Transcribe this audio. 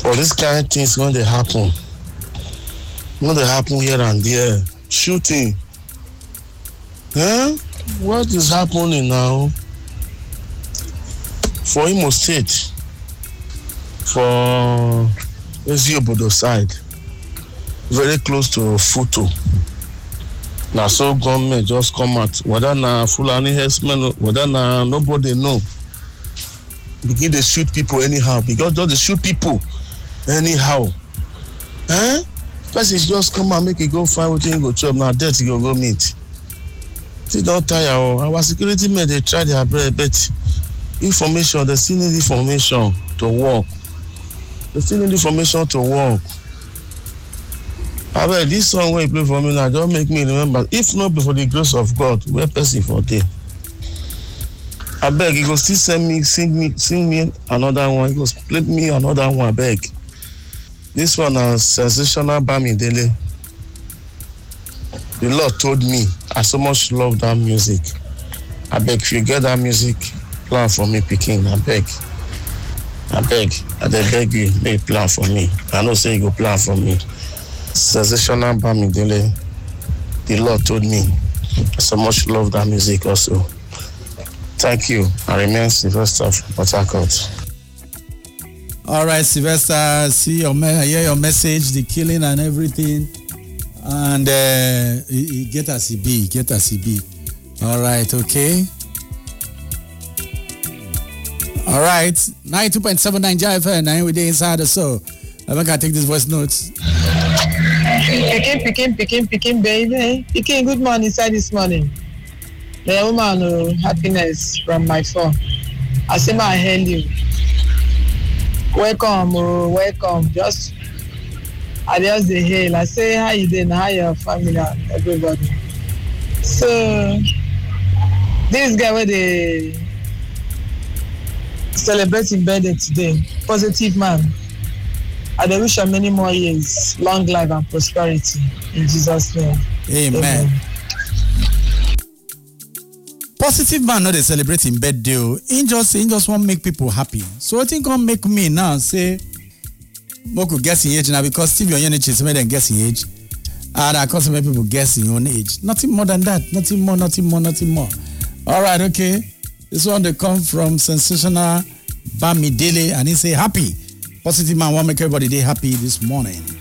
For this kind of things when they happen here and there, shooting. What is happening now? For Imo State, for Eziobodo side, very close to Futo. Now so government just come out, whether na Fulani herdsmen, whether na nobody know. Begin to shoot people anyhow, because just shoot people anyhow. Person just come and make it go find what you go chop, now death you go meet. See, don't tire. Our security men, they try their best, but information, they still need information to work. However, this song when you play for me now, don't make me remember. If not before the grace of God, where person for day. I beg, you go still sing me another one. You go play me another one, I beg. This one is Sensational Bamidele. The Lord told me, I so much love that music. I beg, if you get that music, plan for me, Peking. I beg, I beg you, make plan for me. I know say you go plan for me. Sensational Bamidele. The Lord told me, I so much love that music also. Thank you. I remain Sylvester from Port Harcourt. All right, Sylvester, hear your message, the killing and everything. And get a CB. All right, okay. All right, 92.79 JFN, 9 with the inside the show. I'm going to take this voice notes. Picking, baby. Picking, good morning, sir, this morning. The woman, happiness from my phone. I say, I hail you. Welcome. I just the hail. I say, how you doing? How your family and everybody? So, this guy where they celebrating birthday today, positive man. I wish him many more years, long life and prosperity in Jesus' name. Amen. Positive man not they celebrate in birthday. He just want to make people happy. So I think gonna make me now say Moku guess in age now because Steve your age is made them guess in age. And I cause many people guess in your own age. Nothing more than that. Nothing more. Alright, okay. This one they come from Sensational Bamidele and he say happy. Positive man want to make everybody day happy this morning.